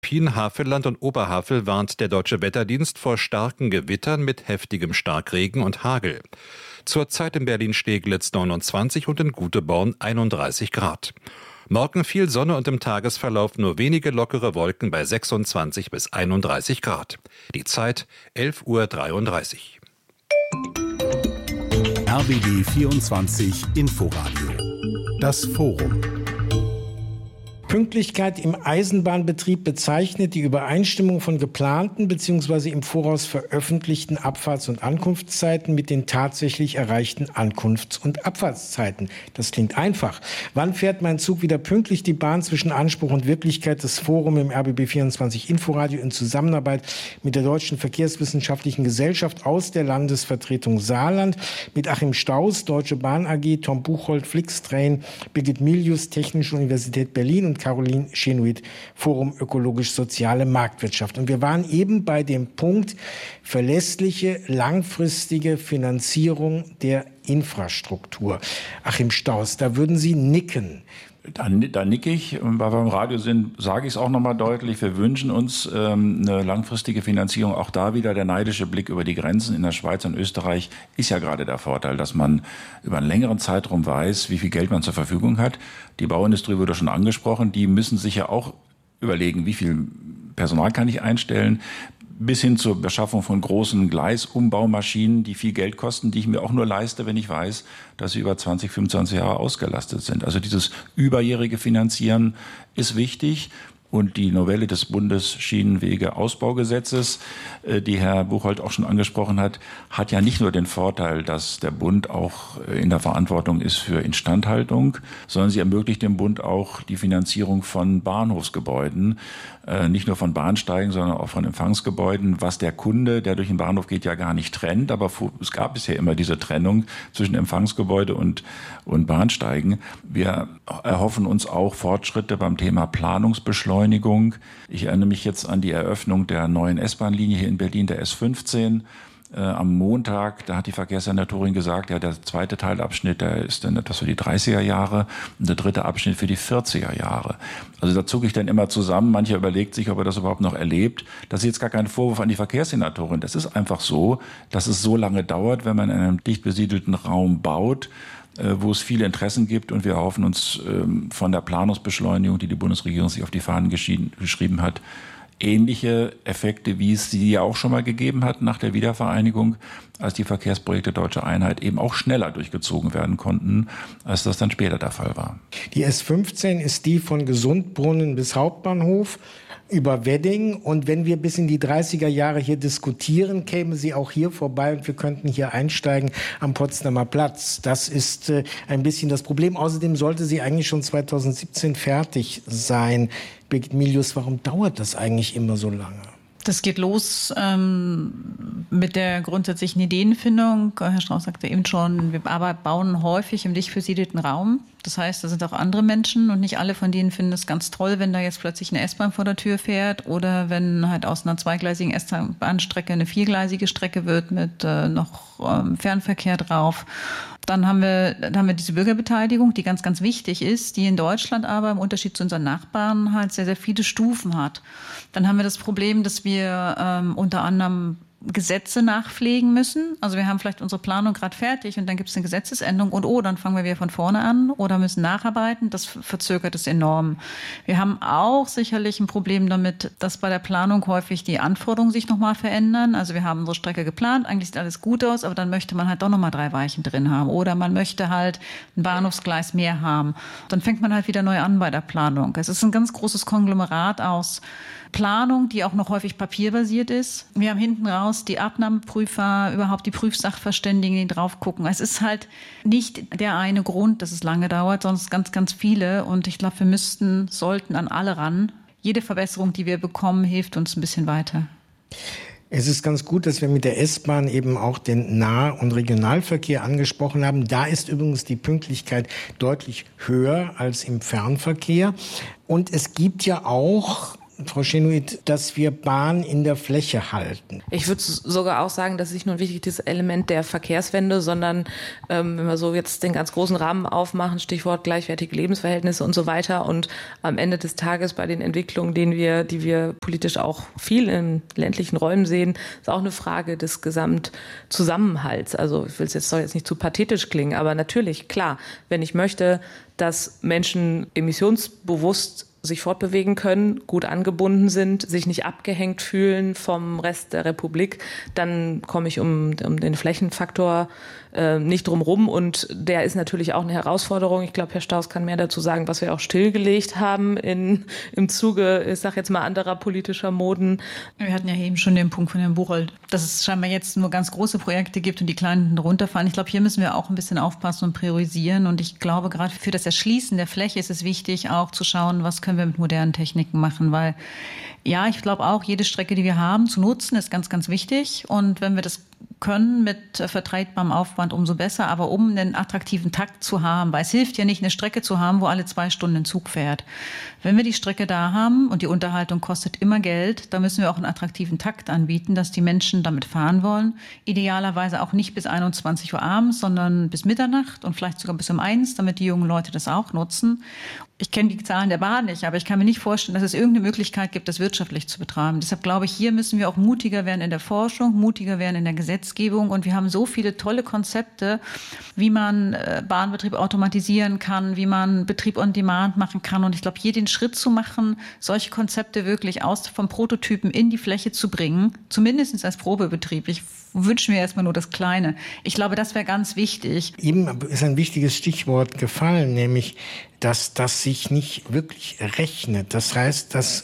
Pien, Havelland und Oberhavel warnt der Deutsche Wetterdienst vor starken Gewittern mit heftigem Starkregen und Hagel. Zurzeit in Berlin-Steglitz 29 und in Guteborn 31 Grad. Morgen viel Sonne und im Tagesverlauf nur wenige lockere Wolken bei 26 bis 31 Grad. Die Zeit 11:33 Uhr. RBB 24 Inforadio. Das Forum. Pünktlichkeit im Eisenbahnbetrieb bezeichnet die Übereinstimmung von geplanten bzw. im Voraus veröffentlichten Abfahrts- und Ankunftszeiten mit den tatsächlich erreichten Ankunfts- und Abfahrtszeiten. Das klingt einfach. Wann fährt mein Zug wieder pünktlich die Bahn? Zwischen Anspruch und Wirklichkeit, das Forum im RBB 24 Inforadio in Zusammenarbeit mit der Deutschen Verkehrswissenschaftlichen Gesellschaft aus der Landesvertretung Saarland, mit Achim Staus, Deutsche Bahn AG, Tom Buchholz, Flixtrain, Birgit Milius, Technische Universität Berlin und Caroline Chenoid, Forum Ökologisch-Soziale Marktwirtschaft. Und wir waren eben bei dem Punkt verlässliche, langfristige Finanzierung der Infrastruktur. Achim Staus, da würden Sie nicken. Da nicke ich, weil wir im Radio sind, sage ich es auch nochmal deutlich. Wir wünschen uns eine langfristige Finanzierung. Auch da wieder der neidische Blick über die Grenzen in der Schweiz und Österreich ist ja gerade der Vorteil, dass man über einen längeren Zeitraum weiß, wie viel Geld man zur Verfügung hat. Die Bauindustrie wurde schon angesprochen. Die müssen sich ja auch überlegen, wie viel Personal kann ich einstellen, bis hin zur Beschaffung von großen Gleisumbaumaschinen, die viel Geld kosten, die ich mir auch nur leiste, wenn ich weiß, dass sie über 20, 25 Jahre ausgelastet sind. Also dieses überjährige Finanzieren ist wichtig. Und die Novelle des Bundesschienenwege-Ausbaugesetzes, die Herr Buchholz auch schon angesprochen hat, hat ja nicht nur den Vorteil, dass der Bund auch in der Verantwortung ist für Instandhaltung, sondern sie ermöglicht dem Bund auch die Finanzierung von Bahnhofsgebäuden, nicht nur von Bahnsteigen, sondern auch von Empfangsgebäuden, was der Kunde, der durch den Bahnhof geht, ja gar nicht trennt. Aber es gab bisher immer diese Trennung zwischen Empfangsgebäude und Bahnsteigen. Wir erhoffen uns auch Fortschritte beim Thema Planungsbeschleunigung. Ich erinnere mich jetzt an die Eröffnung der neuen S-Bahn-Linie hier in Berlin, der S15. Am Montag, da hat die Verkehrssenatorin gesagt, ja, der zweite Teilabschnitt, der ist dann etwas für die 30er Jahre und der dritte Abschnitt für die 40er Jahre. Also da zucke ich dann immer zusammen. Mancher überlegt sich, ob er das überhaupt noch erlebt. Das ist jetzt gar kein Vorwurf an die Verkehrssenatorin. Das ist einfach so, dass es so lange dauert, wenn man in einem dicht besiedelten Raum baut, wo es viele Interessen gibt. Und wir erhoffen uns von der Planungsbeschleunigung, die die Bundesregierung sich auf die Fahnen geschrieben hat, ähnliche Effekte, wie es sie ja auch schon mal gegeben hat nach der Wiedervereinigung, als die Verkehrsprojekte Deutsche Einheit eben auch schneller durchgezogen werden konnten, als das dann später der Fall war. Die S15 ist die von Gesundbrunnen bis Hauptbahnhof über Wedding. Und wenn wir bis in die 30er Jahre hier diskutieren, käme sie auch hier vorbei und wir könnten hier einsteigen am Potsdamer Platz. Das ist ein bisschen das Problem. Außerdem sollte sie eigentlich schon 2017 fertig sein. Birgit Milius, warum dauert das eigentlich immer so lange? Das geht los mit der grundsätzlichen Ideenfindung. Herr Strauß sagte eben schon, wir bauen häufig im dicht besiedelten Raum. Das heißt, da sind auch andere Menschen und nicht alle von denen finden es ganz toll, wenn da jetzt plötzlich eine S-Bahn vor der Tür fährt oder wenn halt aus einer zweigleisigen S-Bahn-Strecke eine viergleisige Strecke wird mit noch Fernverkehr drauf. Dann haben wir diese Bürgerbeteiligung, die ganz, ganz wichtig ist, die in Deutschland aber im Unterschied zu unseren Nachbarn halt sehr, sehr viele Stufen hat. Dann haben wir das Problem, dass wir unter anderem Gesetze nachpflegen müssen. Also wir haben vielleicht unsere Planung gerade fertig und dann gibt es eine Gesetzesänderung und dann fangen wir wieder von vorne an oder müssen nacharbeiten. Das verzögert es enorm. Wir haben auch sicherlich ein Problem damit, dass bei der Planung häufig die Anforderungen sich nochmal verändern. Also wir haben unsere Strecke geplant, eigentlich sieht alles gut aus, aber dann möchte man halt doch nochmal 3 Weichen drin haben oder man möchte halt ein Bahnhofsgleis mehr haben. Dann fängt man halt wieder neu an bei der Planung. Es ist ein ganz großes Konglomerat aus Planung, die auch noch häufig papierbasiert ist. Wir haben hinten raus die Abnahmeprüfer, überhaupt die Prüfsachverständigen, die drauf gucken. Es ist halt nicht der eine Grund, dass es lange dauert, sondern es sind ganz, ganz viele. Und ich glaube, wir sollten an alle ran. Jede Verbesserung, die wir bekommen, hilft uns ein bisschen weiter. Es ist ganz gut, dass wir mit der S-Bahn eben auch den Nah- und Regionalverkehr angesprochen haben. Da ist übrigens die Pünktlichkeit deutlich höher als im Fernverkehr. Und es gibt ja auch Frau Schenoid, dass wir Bahn in der Fläche halten? Ich würde sogar auch sagen, das ist nicht nur ein wichtiges Element der Verkehrswende, sondern wenn wir so jetzt den ganz großen Rahmen aufmachen, Stichwort gleichwertige Lebensverhältnisse und so weiter, und am Ende des Tages bei den Entwicklungen, die wir politisch auch viel in ländlichen Räumen sehen, ist auch eine Frage des Gesamtzusammenhalts. Also soll jetzt nicht zu pathetisch klingen, aber natürlich, klar, wenn ich möchte, dass Menschen emissionsbewusst sich fortbewegen können, gut angebunden sind, sich nicht abgehängt fühlen vom Rest der Republik, dann komme ich um den Flächenfaktor nicht drum rum. Und der ist natürlich auch eine Herausforderung. Ich glaube, Herr Staus kann mehr dazu sagen, was wir auch stillgelegt haben im Zuge, ich sage jetzt mal, anderer politischer Moden. Wir hatten ja eben schon den Punkt von Herrn Buchholz, dass es scheinbar jetzt nur ganz große Projekte gibt und die kleinen runterfallen. Ich glaube, hier müssen wir auch ein bisschen aufpassen und priorisieren. Und ich glaube, gerade für das Erschließen der Fläche ist es wichtig, auch zu schauen, was können wir mit modernen Techniken machen. Weil, ja, ich glaube auch, jede Strecke, die wir haben, zu nutzen, ist ganz, ganz wichtig. Und wenn wir das können mit vertretbarem Aufwand, umso besser. Aber um einen attraktiven Takt zu haben, weil es hilft ja nicht, eine Strecke zu haben, wo alle 2 Stunden ein Zug fährt. Wenn wir die Strecke da haben und die Unterhaltung kostet immer Geld, dann müssen wir auch einen attraktiven Takt anbieten, dass die Menschen damit fahren wollen. Idealerweise auch nicht bis 21 Uhr abends, sondern bis Mitternacht und vielleicht sogar bis um 1, damit die jungen Leute das auch nutzen. Ich kenne die Zahlen der Bahn nicht, aber ich kann mir nicht vorstellen, dass es irgendeine Möglichkeit gibt, das wirtschaftlich zu betreiben. Deshalb glaube ich, hier müssen wir auch mutiger werden in der Forschung, mutiger werden in der Gesetzgebung. Und wir haben so viele tolle Konzepte, wie man Bahnbetrieb automatisieren kann, wie man Betrieb on Demand machen kann. Und ich glaube, hier den Schritt zu machen, solche Konzepte wirklich vom Prototypen in die Fläche zu bringen, zumindest als Probebetrieb. Ich wünsche mir erstmal nur das Kleine. Ich glaube, das wäre ganz wichtig. Eben ist ein wichtiges Stichwort gefallen, nämlich, dass das sich nicht wirklich rechnet. Das heißt, dass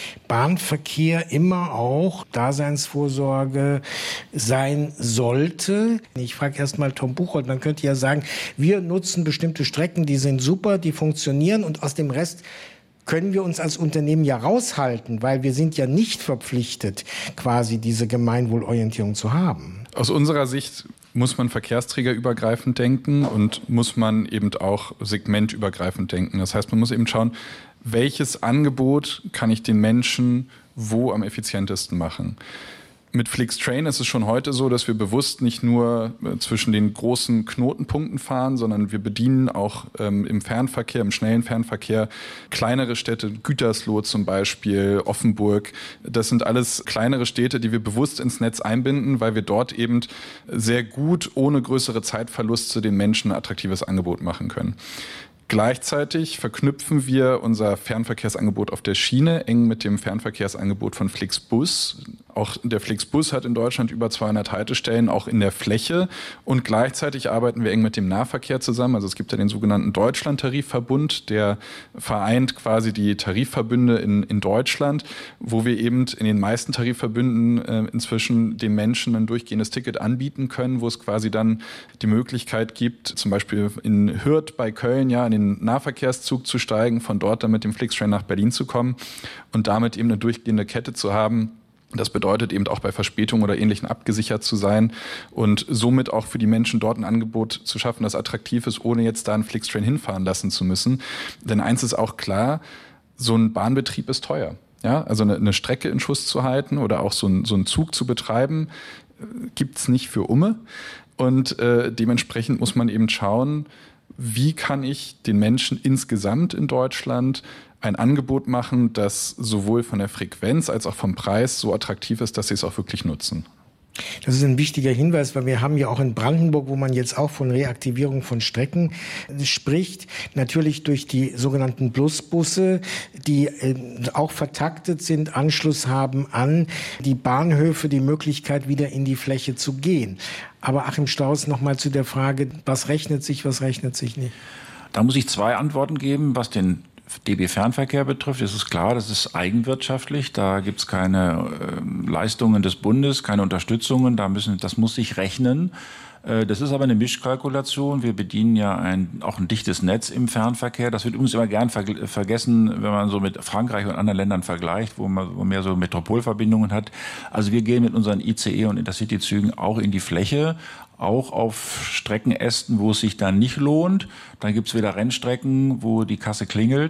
Bahnverkehr immer auch Daseinsvorsorge sein sollte. Ich frage erst mal Tom Buchholz, man könnte ja sagen, wir nutzen bestimmte Strecken, die sind super, die funktionieren, und aus dem Rest können wir uns als Unternehmen ja raushalten, weil wir sind ja nicht verpflichtet, quasi diese Gemeinwohlorientierung zu haben. Aus unserer Sicht muss man verkehrsträgerübergreifend denken und muss man eben auch segmentübergreifend denken. Das heißt, man muss eben schauen, welches Angebot kann ich den Menschen wo am effizientesten machen. Mit Flixtrain ist es schon heute so, dass wir bewusst nicht nur zwischen den großen Knotenpunkten fahren, sondern wir bedienen auch im Fernverkehr, im schnellen Fernverkehr kleinere Städte, Gütersloh zum Beispiel, Offenburg. Das sind alles kleinere Städte, die wir bewusst ins Netz einbinden, weil wir dort eben sehr gut, ohne größere Zeitverluste, den Menschen ein attraktives Angebot machen können. Gleichzeitig verknüpfen wir unser Fernverkehrsangebot auf der Schiene eng mit dem Fernverkehrsangebot von Flixbus. Auch der Flixbus hat in Deutschland über 200 Haltestellen, auch in der Fläche. Und gleichzeitig arbeiten wir eng mit dem Nahverkehr zusammen. Also es gibt ja den sogenannten Deutschland-Tarifverbund, der vereint quasi die Tarifverbünde in Deutschland, wo wir eben in den meisten Tarifverbünden inzwischen den Menschen ein durchgehendes Ticket anbieten können, wo es quasi dann die Möglichkeit gibt, zum Beispiel in Hürth bei Köln ja in den Nahverkehrszug zu steigen, von dort dann mit dem Flixtrain nach Berlin zu kommen und damit eben eine durchgehende Kette zu haben. Das bedeutet eben auch bei Verspätungen oder Ähnlichem abgesichert zu sein und somit auch für die Menschen dort ein Angebot zu schaffen, das attraktiv ist, ohne jetzt da einen Flixtrain hinfahren lassen zu müssen. Denn eins ist auch klar, so ein Bahnbetrieb ist teuer. Ja, also eine Strecke in Schuss zu halten oder auch so einen Zug zu betreiben, gibt's nicht für Umme. Und dementsprechend muss man eben schauen, wie kann ich den Menschen insgesamt in Deutschland ein Angebot machen, das sowohl von der Frequenz als auch vom Preis so attraktiv ist, dass sie es auch wirklich nutzen. Das ist ein wichtiger Hinweis, weil wir haben ja auch in Brandenburg, wo man jetzt auch von Reaktivierung von Strecken spricht, natürlich durch die sogenannten Plusbusse, die auch vertaktet sind, Anschluss haben an die Bahnhöfe, die Möglichkeit, wieder in die Fläche zu gehen. Aber Achim Staus, nochmal zu der Frage, was rechnet sich nicht? Da muss ich 2 Antworten geben, was den DB Fernverkehr betrifft. Es ist klar, das ist eigenwirtschaftlich. Da gibt es keine Leistungen des Bundes, keine Unterstützungen. Das muss sich rechnen. Das ist aber eine Mischkalkulation. Wir bedienen ja auch ein dichtes Netz im Fernverkehr. Das wird übrigens immer gern vergessen, wenn man so mit Frankreich und anderen Ländern vergleicht, wo man mehr so Metropolverbindungen hat. Also wir gehen mit unseren ICE und Intercity-Zügen auch in die Fläche, auch auf Streckenästen, wo es sich dann nicht lohnt. Dann gibt's wieder Rennstrecken, wo die Kasse klingelt.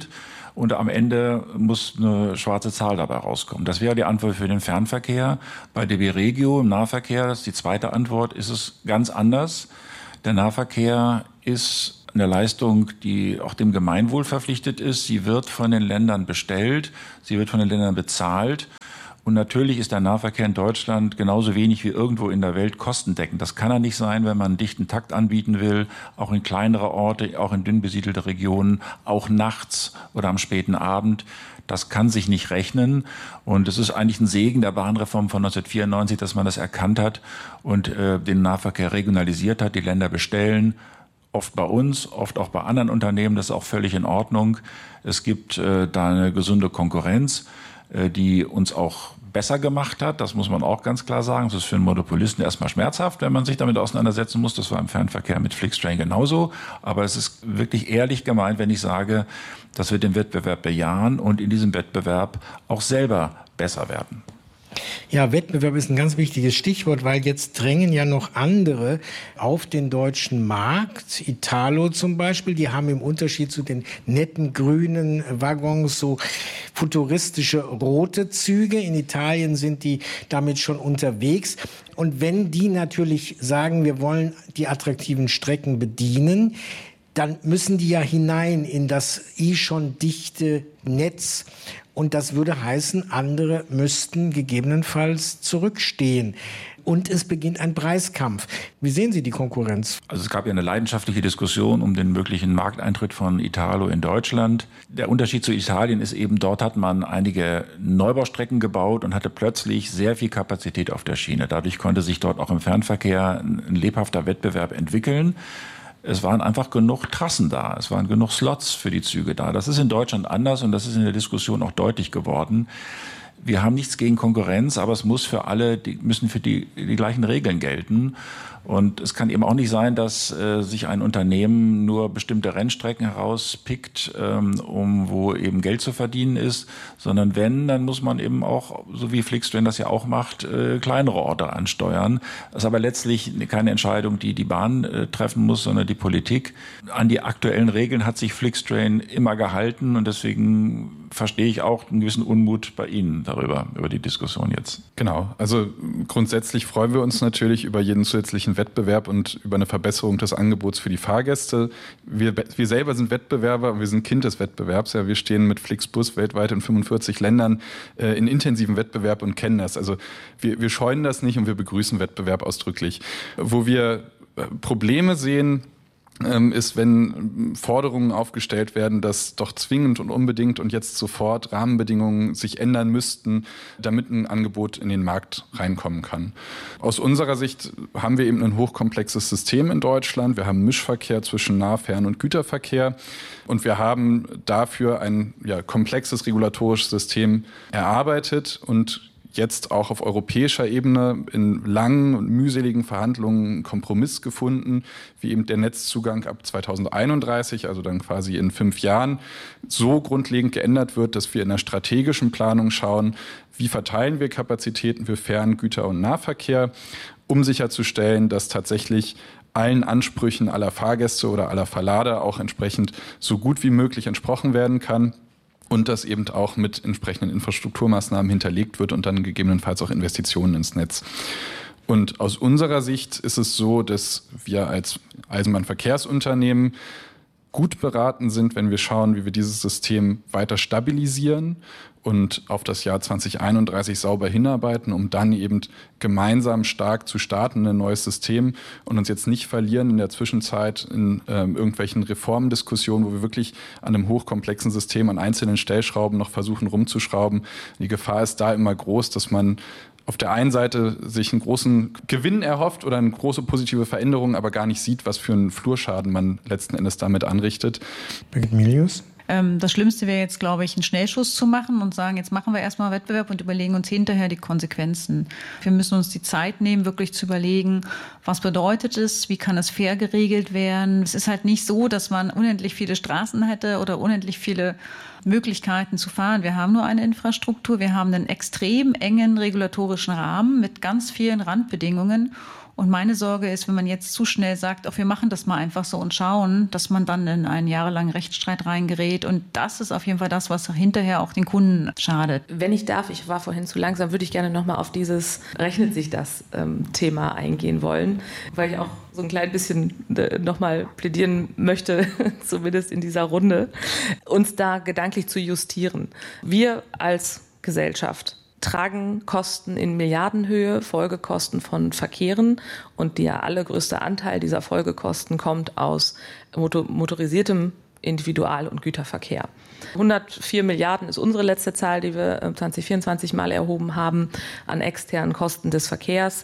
und am Ende muss eine schwarze Zahl dabei rauskommen. Das wäre die Antwort für den Fernverkehr. Bei DB Regio im Nahverkehr, das ist die zweite Antwort, ist es ganz anders. Der Nahverkehr ist eine Leistung, die auch dem Gemeinwohl verpflichtet ist. Sie wird von den Ländern bestellt, sie wird von den Ländern bezahlt. Und natürlich ist der Nahverkehr in Deutschland genauso wenig wie irgendwo in der Welt kostendeckend. Das kann er nicht sein, wenn man einen dichten Takt anbieten will, auch in kleinere Orte, auch in dünn besiedelte Regionen, auch nachts oder am späten Abend. Das kann sich nicht rechnen. Und es ist eigentlich ein Segen der Bahnreform von 1994, dass man das erkannt hat und den Nahverkehr regionalisiert hat. Die Länder bestellen, oft bei uns, oft auch bei anderen Unternehmen. Das ist auch völlig in Ordnung. Es gibt da eine gesunde Konkurrenz, die uns auch besser gemacht hat. Das muss man auch ganz klar sagen. Das ist für einen Monopolisten erstmal schmerzhaft, wenn man sich damit auseinandersetzen muss. Das war im Fernverkehr mit Flixtrain genauso. Aber es ist wirklich ehrlich gemeint, wenn ich sage, dass wir den Wettbewerb bejahen und in diesem Wettbewerb auch selber besser werden. Ja, Wettbewerb ist ein ganz wichtiges Stichwort, weil jetzt drängen ja noch andere auf den deutschen Markt. Italo zum Beispiel, die haben im Unterschied zu den netten grünen Waggons so futuristische rote Züge. In Italien sind die damit schon unterwegs. Und wenn die natürlich sagen, wir wollen die attraktiven Strecken bedienen, dann müssen die ja hinein in das schon dichte Netz. Und das würde heißen, andere müssten gegebenenfalls zurückstehen. Und es beginnt ein Preiskampf. Wie sehen Sie die Konkurrenz? Also es gab ja eine leidenschaftliche Diskussion um den möglichen Markteintritt von Italo in Deutschland. Der Unterschied zu Italien ist eben, dort hat man einige Neubaustrecken gebaut und hatte plötzlich sehr viel Kapazität auf der Schiene. Dadurch konnte sich dort auch im Fernverkehr ein lebhafter Wettbewerb entwickeln. Es waren einfach genug Trassen da, es waren genug Slots für die Züge da. Das ist in Deutschland anders und das ist in der Diskussion auch deutlich geworden. Wir haben nichts gegen Konkurrenz, aber es muss für alle, müssen für die gleichen Regeln gelten. Und es kann eben auch nicht sein, dass sich ein Unternehmen nur bestimmte Rennstrecken herauspickt, wo eben Geld zu verdienen ist, sondern wenn, dann muss man eben auch, so wie Flixtrain das ja auch macht, kleinere Orte ansteuern. Das ist aber letztlich keine Entscheidung, die die Bahn treffen muss, sondern die Politik. An die aktuellen Regeln hat sich Flixtrain immer gehalten und deswegen verstehe ich auch einen gewissen Unmut bei Ihnen über die Diskussion jetzt. Genau, also grundsätzlich freuen wir uns natürlich über jeden zusätzlichen Wettbewerb und über eine Verbesserung des Angebots für die Fahrgäste. Wir selber sind Wettbewerber und wir sind Kind des Wettbewerbs. Ja, wir stehen mit Flixbus weltweit in 45 Ländern in intensivem Wettbewerb und kennen das. Also wir scheuen das nicht und wir begrüßen Wettbewerb ausdrücklich. Wo wir Probleme sehen, ist, wenn Forderungen aufgestellt werden, dass doch zwingend und unbedingt und jetzt sofort Rahmenbedingungen sich ändern müssten, damit ein Angebot in den Markt reinkommen kann. Aus unserer Sicht haben wir eben ein hochkomplexes System in Deutschland. Wir haben Mischverkehr zwischen Nah-, Fern- und Güterverkehr und wir haben dafür ein komplexes regulatorisches System erarbeitet und jetzt auch auf europäischer Ebene in langen und mühseligen Verhandlungen einen Kompromiss gefunden, wie eben der Netzzugang ab 2031, also dann quasi in 5 Jahren, so grundlegend geändert wird, dass wir in der strategischen Planung schauen, wie verteilen wir Kapazitäten für Fern-, Güter- und Nahverkehr, um sicherzustellen, dass tatsächlich allen Ansprüchen aller Fahrgäste oder aller Verlader auch entsprechend so gut wie möglich entsprochen werden kann. Und das eben auch mit entsprechenden Infrastrukturmaßnahmen hinterlegt wird und dann gegebenenfalls auch Investitionen ins Netz. Und aus unserer Sicht ist es so, dass wir als Eisenbahnverkehrsunternehmen gut beraten sind, wenn wir schauen, wie wir dieses System weiter stabilisieren und auf das Jahr 2031 sauber hinarbeiten, um dann eben gemeinsam stark zu starten, ein neues System und uns jetzt nicht verlieren in der Zwischenzeit in irgendwelchen Reformdiskussionen, wo wir wirklich an einem hochkomplexen System an einzelnen Stellschrauben noch versuchen rumzuschrauben. Die Gefahr ist da immer groß, dass man auf der einen Seite sich einen großen Gewinn erhofft oder eine große positive Veränderung, aber gar nicht sieht, was für einen Flurschaden man letzten Endes damit anrichtet. Birgit Milius? Das Schlimmste wäre jetzt, glaube ich, einen Schnellschuss zu machen und sagen, jetzt machen wir erstmal Wettbewerb und überlegen uns hinterher die Konsequenzen. Wir müssen uns die Zeit nehmen, wirklich zu überlegen, was bedeutet es, wie kann es fair geregelt werden. Es ist halt nicht so, dass man unendlich viele Straßen hätte oder unendlich viele Möglichkeiten zu fahren. Wir haben nur eine Infrastruktur, wir haben einen extrem engen regulatorischen Rahmen mit ganz vielen Randbedingungen. Und meine Sorge ist, wenn man jetzt zu schnell sagt, wir machen das mal einfach so und schauen, dass man dann in einen jahrelangen Rechtsstreit reingerät. Und das ist auf jeden Fall das, was hinterher auch den Kunden schadet. Wenn ich darf, ich war vorhin zu langsam, würde ich gerne nochmal auf dieses rechnet sich das Thema eingehen wollen, weil ich auch so ein klein bisschen nochmal plädieren möchte, zumindest in dieser Runde, uns da gedanklich zu justieren. Wir als Gesellschaft tragen Kosten in Milliardenhöhe, Folgekosten von Verkehren, und der allergrößte Anteil dieser Folgekosten kommt aus motorisiertem Individual- und Güterverkehr. 104 Milliarden ist unsere letzte Zahl, die wir 2024 mal erhoben haben, an externen Kosten des Verkehrs.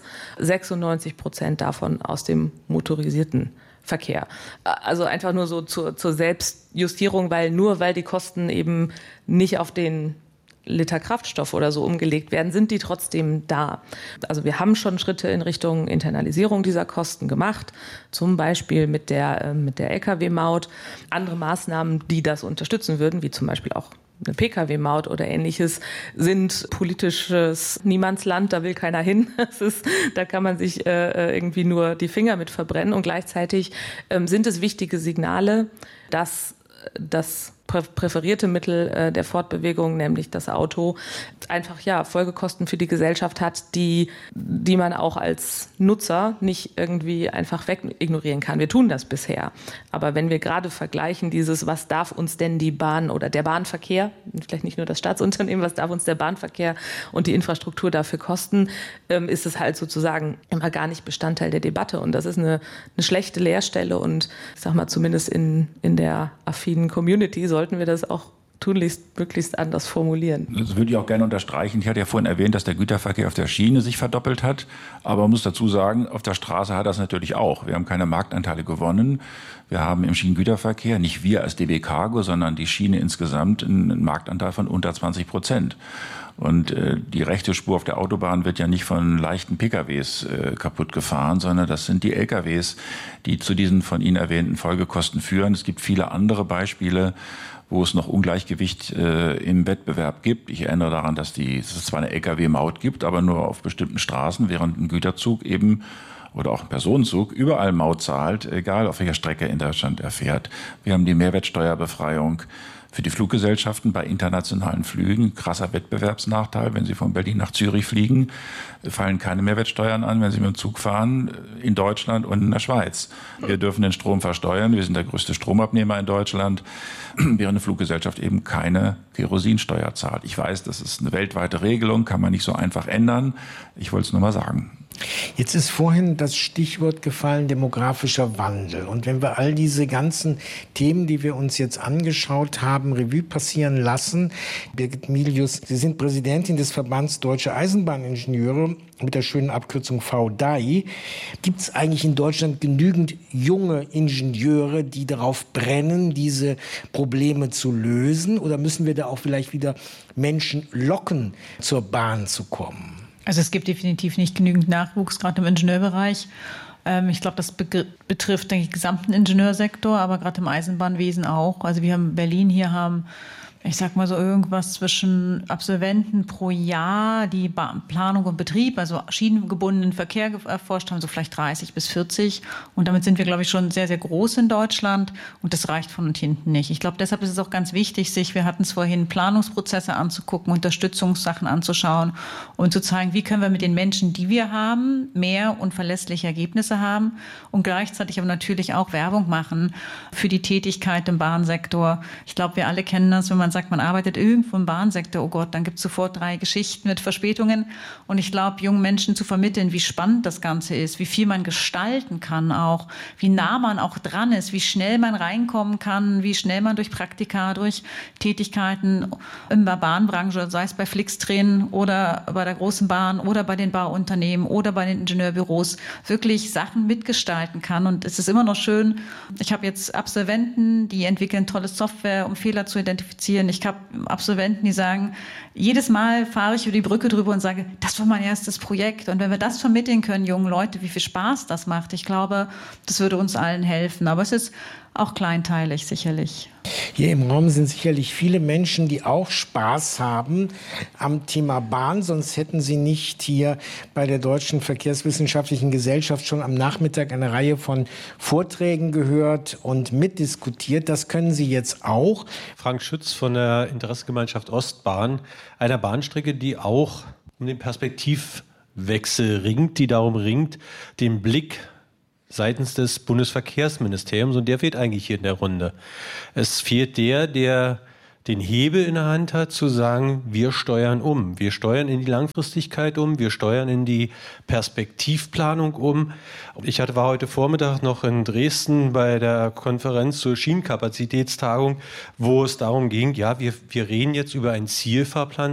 96% davon aus dem motorisierten Verkehr. Also einfach nur so zur Selbstjustierung, weil die Kosten eben nicht auf den Liter Kraftstoff oder so umgelegt werden, sind die trotzdem da. Also wir haben schon Schritte in Richtung Internalisierung dieser Kosten gemacht, zum Beispiel mit der Lkw-Maut. Andere Maßnahmen, die das unterstützen würden, wie zum Beispiel auch eine Pkw-Maut oder Ähnliches, sind politisches Niemandsland, da will keiner hin. Da kann man sich irgendwie nur die Finger mit verbrennen. Und gleichzeitig sind es wichtige Signale, dass das präferierte Mittel der Fortbewegung, nämlich das Auto, einfach Folgekosten für die Gesellschaft hat, die man auch als Nutzer nicht irgendwie einfach wegignorieren kann. Wir tun das bisher. Aber wenn wir gerade vergleichen, was darf uns denn die Bahn oder der Bahnverkehr, vielleicht nicht nur das Staatsunternehmen, was darf uns der Bahnverkehr und die Infrastruktur dafür kosten, ist es halt sozusagen immer gar nicht Bestandteil der Debatte. Und das ist eine schlechte Leerstelle. Und ich sag mal, zumindest in der affinen Community sollten wir das auch tunlichst möglichst anders formulieren. Das würde ich auch gerne unterstreichen. Ich hatte ja vorhin erwähnt, dass der Güterverkehr auf der Schiene sich verdoppelt hat. Aber man muss dazu sagen, auf der Straße hat das natürlich auch. Wir haben keine Marktanteile gewonnen. Wir haben im Schienengüterverkehr, nicht wir als DB Cargo, sondern die Schiene insgesamt, einen Marktanteil von unter 20%. Und die rechte Spur auf der Autobahn wird ja nicht von leichten PKWs kaputt gefahren, sondern das sind die LKWs, die zu diesen von Ihnen erwähnten Folgekosten führen. Es gibt viele andere Beispiele, wo es noch Ungleichgewicht im Wettbewerb gibt. Ich erinnere daran, dass es zwar eine Lkw-Maut gibt, aber nur auf bestimmten Straßen, während ein Güterzug eben oder auch ein Personenzug überall Maut zahlt, egal auf welcher Strecke in Deutschland er fährt. Wir haben die Mehrwertsteuerbefreiung für die Fluggesellschaften bei internationalen Flügen. Krasser Wettbewerbsnachteil. Wenn Sie von Berlin nach Zürich fliegen, fallen keine Mehrwertsteuern an, wenn Sie mit dem Zug fahren, in Deutschland und in der Schweiz. Wir dürfen den Strom versteuern. Wir sind der größte Stromabnehmer in Deutschland, während eine Fluggesellschaft eben keine Kerosinsteuer zahlt. Ich weiß, das ist eine weltweite Regelung, kann man nicht so einfach ändern. Ich wollte es nur mal sagen. Jetzt ist vorhin das Stichwort gefallen, demografischer Wandel. Und wenn wir all diese ganzen Themen, die wir uns jetzt angeschaut haben, Revue passieren lassen, Birgit Milius, Sie sind Präsidentin des Verbands Deutsche Eisenbahningenieure mit der schönen Abkürzung VDAI. Gibt es eigentlich in Deutschland genügend junge Ingenieure, die darauf brennen, diese Probleme zu lösen? Oder müssen wir da auch vielleicht wieder Menschen locken, zur Bahn zu kommen? Also es gibt definitiv nicht genügend Nachwuchs, gerade im Ingenieurbereich. Ich glaube, das betrifft den gesamten Ingenieursektor, aber gerade im Eisenbahnwesen auch. Also wir haben Berlin hier haben, ich sag mal so irgendwas zwischen Absolventen pro Jahr, die Planung und Betrieb, also schienengebundenen Verkehr erforscht haben, so vielleicht 30 bis 40. Und damit sind wir, glaube ich, schon sehr, sehr groß in Deutschland. Und das reicht von und hinten nicht. Ich glaube, deshalb ist es auch ganz wichtig, wir hatten es vorhin, Planungsprozesse anzugucken, Unterstützungssachen anzuschauen und zu zeigen, wie können wir mit den Menschen, die wir haben, mehr und verlässliche Ergebnisse haben und gleichzeitig aber natürlich auch Werbung machen für die Tätigkeit im Bahnsektor. Ich glaube, wir alle kennen das, wenn man sagt, man arbeitet irgendwo im Bahnsektor, oh Gott, dann gibt es sofort 3 Geschichten mit Verspätungen. Und ich glaube, jungen Menschen zu vermitteln, wie spannend das Ganze ist, wie viel man gestalten kann auch, wie nah man auch dran ist, wie schnell man reinkommen kann, wie schnell man durch Praktika, durch Tätigkeiten in der Bahnbranche, sei es bei Flixtrain oder bei der großen Bahn oder bei den Bauunternehmen oder bei den Ingenieurbüros, wirklich Sachen mitgestalten kann. Und es ist immer noch schön, ich habe jetzt Absolventen, die entwickeln tolle Software, um Fehler zu identifizieren. Ich habe Absolventen, die sagen, jedes Mal fahre ich über die Brücke drüber und sage, das war mein erstes Projekt. Und wenn wir das vermitteln können, jungen Leute, wie viel Spaß das macht, ich glaube, das würde uns allen helfen. Aber es ist auch kleinteilig sicherlich. Hier im Raum sind sicherlich viele Menschen, die auch Spaß haben am Thema Bahn. Sonst hätten sie nicht hier bei der Deutschen Verkehrswissenschaftlichen Gesellschaft schon am Nachmittag eine Reihe von Vorträgen gehört und mitdiskutiert. Das können Sie jetzt auch. Frank Schütz von der Interessengemeinschaft Ostbahn, einer Bahnstrecke, die auch um den Perspektivwechsel ringt, die darum ringt, den Blick seitens des Bundesverkehrsministeriums, und der fehlt eigentlich hier in der Runde. Es fehlt der den Hebel in der Hand hat, zu sagen, wir steuern um. Wir steuern in die Langfristigkeit um, wir steuern in die Perspektivplanung um. Ich war heute Vormittag noch in Dresden bei der Konferenz zur Schienenkapazitätstagung, wo es darum ging, ja, wir reden jetzt über einen Zielfahrplan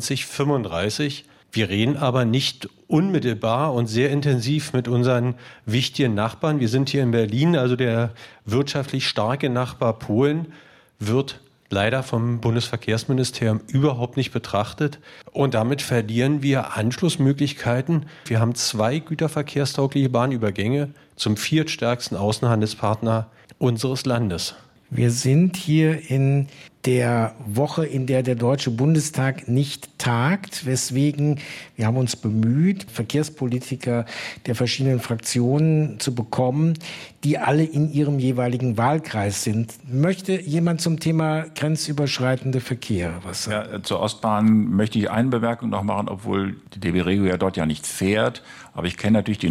2035. Wir reden aber nicht unmittelbar und sehr intensiv mit unseren wichtigen Nachbarn. Wir sind hier in Berlin, also der wirtschaftlich starke Nachbar Polen wird leider vom Bundesverkehrsministerium überhaupt nicht betrachtet. Und damit verlieren wir Anschlussmöglichkeiten. Wir haben 2 güterverkehrstaugliche Bahnübergänge zum viertstärksten Außenhandelspartner unseres Landes. Wir sind hier in der Woche, in der der Deutsche Bundestag nicht tagt, weswegen wir haben uns bemüht, Verkehrspolitiker der verschiedenen Fraktionen zu bekommen, die alle in ihrem jeweiligen Wahlkreis sind. Möchte jemand zum Thema grenzüberschreitende Verkehr was sagen? Ja, zur Ostbahn möchte ich eine Bemerkung noch machen, obwohl die DB Regio ja dort ja nicht fährt. Aber ich kenne natürlich die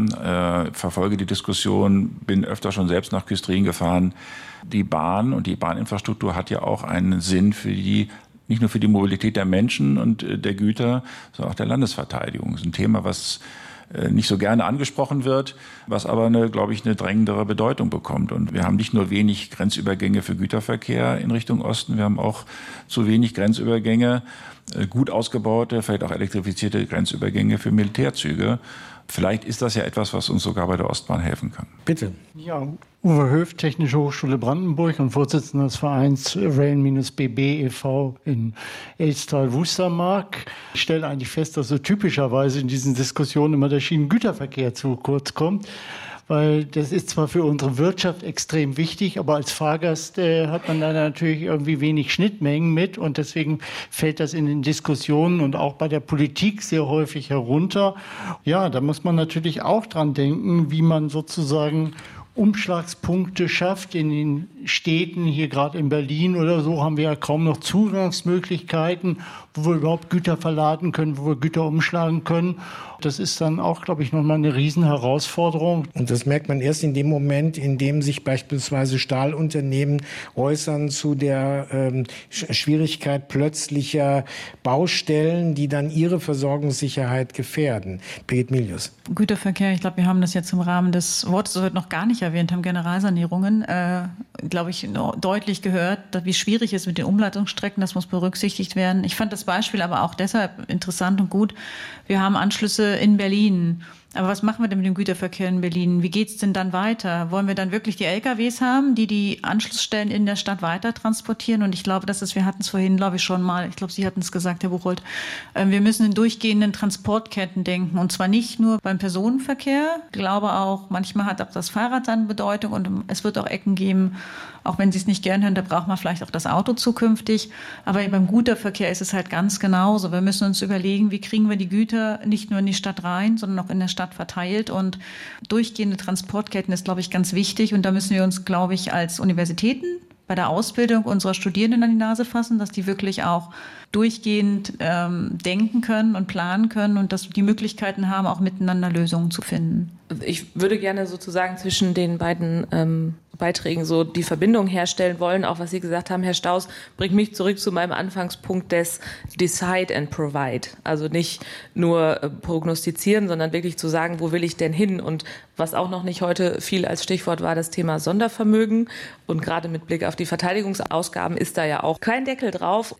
Nöte, verfolge die Diskussion, bin öfter schon selbst nach Küstrin gefahren. Die Bahn und die Bahninfrastruktur hat ja auch einen Sinn für nicht nur für die Mobilität der Menschen und der Güter, sondern auch der Landesverteidigung. Das ist ein Thema, was nicht so gerne angesprochen wird, was aber glaube ich, eine drängendere Bedeutung bekommt. Und wir haben nicht nur wenig Grenzübergänge für Güterverkehr in Richtung Osten, wir haben auch zu wenig Grenzübergänge, gut ausgebaute, vielleicht auch elektrifizierte Grenzübergänge für Militärzüge. Vielleicht ist das ja etwas, was uns sogar bei der Ostbahn helfen kann. Bitte. Ja, Uwe Höft, Technische Hochschule Brandenburg und Vorsitzender des Vereins Rail-BB e.V. in Elstal-Wustermark. Ich stelle eigentlich fest, dass so typischerweise in diesen Diskussionen immer der Schienengüterverkehr zu kurz kommt. Weil das ist zwar für unsere Wirtschaft extrem wichtig, aber als Fahrgast hat man da natürlich irgendwie wenig Schnittmengen mit und deswegen fällt das in den Diskussionen und auch bei der Politik sehr häufig herunter. Ja, da muss man natürlich auch dran denken, wie man sozusagen Umschlagspunkte schafft in den Städten, hier gerade in Berlin oder so, haben wir ja kaum noch Zugangsmöglichkeiten, wo wir überhaupt Güter verladen können, wo wir Güter umschlagen können. Das ist dann auch, glaube ich, nochmal eine Riesenherausforderung. Und das merkt man erst in dem Moment, in dem sich beispielsweise Stahlunternehmen äußern zu der Schwierigkeit plötzlicher Baustellen, die dann ihre Versorgungssicherheit gefährden. Birgit Milius. Güterverkehr, ich glaube, wir haben das jetzt im Rahmen des Wortes heute noch gar nicht erwähnt, haben Generalsanierungen, glaube ich, deutlich gehört, wie schwierig es ist mit den Umleitungsstrecken, das muss berücksichtigt werden. Ich fand das Beispiel aber auch deshalb interessant und gut. Wir haben Anschlüsse in Berlin. Aber was machen wir denn mit dem Güterverkehr in Berlin? Wie geht's denn dann weiter? Wollen wir dann wirklich die LKWs haben, die Anschlussstellen in der Stadt weiter transportieren? Und ich glaube, wir hatten es vorhin, glaube ich, schon mal, ich glaube, Sie hatten es gesagt, Herr Buchholz, wir müssen in durchgehenden Transportketten denken. Und zwar nicht nur beim Personenverkehr. Ich glaube auch, manchmal hat auch das Fahrrad dann Bedeutung und es wird auch Ecken geben, auch wenn Sie es nicht gern hören, da braucht man vielleicht auch das Auto zukünftig. Aber beim Güterverkehr ist es halt ganz genauso. Wir müssen uns überlegen, wie kriegen wir die Güter nicht nur in die Stadt rein, sondern auch in der Stadt verteilt. Und durchgehende Transportketten ist, glaube ich, ganz wichtig. Und da müssen wir uns, glaube ich, als Universitäten bei der Ausbildung unserer Studierenden an die Nase fassen, dass die wirklich auch durchgehend denken können und planen können und dass die Möglichkeiten haben, auch miteinander Lösungen zu finden. Ich würde gerne sozusagen zwischen den beiden Beiträgen so die Verbindung herstellen wollen. Auch was Sie gesagt haben, Herr Staus, bringt mich zurück zu meinem Anfangspunkt des Decide and Provide. Also nicht nur prognostizieren, sondern wirklich zu sagen, wo will ich denn hin? Und was auch noch nicht heute viel als Stichwort war, das Thema Sondervermögen. Und gerade mit Blick auf die Verteidigungsausgaben ist da ja auch kein Deckel drauf.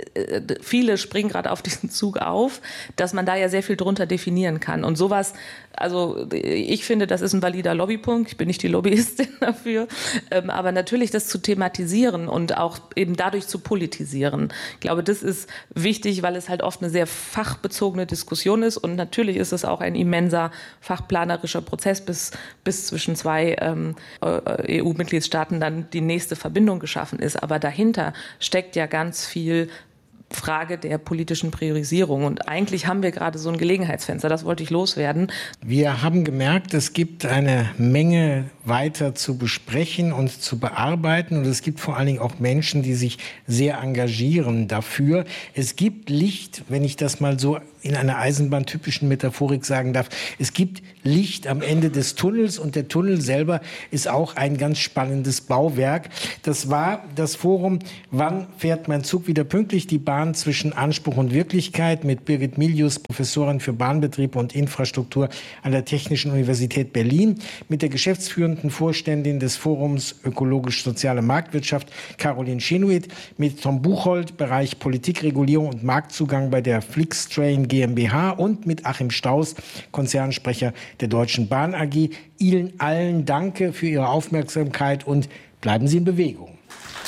Viele springen gerade auf diesen Zug auf, dass man da ja sehr viel drunter definieren kann. Und sowas, also ich finde, das ist ein valider Lobbypunkt. Ich bin nicht die Lobbyistin dafür. Aber natürlich das zu thematisieren und auch eben dadurch zu politisieren. Ich glaube, das ist wichtig, weil es halt oft eine sehr fachbezogene Diskussion ist und natürlich ist es auch ein immenser fachplanerischer Prozess, bis zwischen zwei EU-Mitgliedstaaten dann die nächste Verbindung geschaffen ist. Aber dahinter steckt ja ganz viel Frage der politischen Priorisierung. Und eigentlich haben wir gerade so ein Gelegenheitsfenster, das wollte ich loswerden. Wir haben gemerkt, es gibt eine Menge weiter zu besprechen und zu bearbeiten. Und es gibt vor allen Dingen auch Menschen, die sich sehr engagieren dafür. Es gibt Licht, wenn ich das mal so in einer eisenbahntypischen Metaphorik sagen darf. Es gibt Licht am Ende des Tunnels und der Tunnel selber ist auch ein ganz spannendes Bauwerk. Das war das Forum Wann fährt mein Zug wieder pünktlich? Die Bahn zwischen Anspruch und Wirklichkeit mit Birgit Milius, Professorin für Bahnbetriebe und Infrastruktur an der Technischen Universität Berlin, mit der geschäftsführenden Vorständin des Forums Ökologisch-Soziale Marktwirtschaft, Caroline Schenuit, mit Tom Buchholz, Bereich Politikregulierung und Marktzugang bei der Flixtrain GmbH und mit Achim Staus, Konzernsprecher der Deutschen Bahn AG. Ihnen allen danke für Ihre Aufmerksamkeit und bleiben Sie in Bewegung.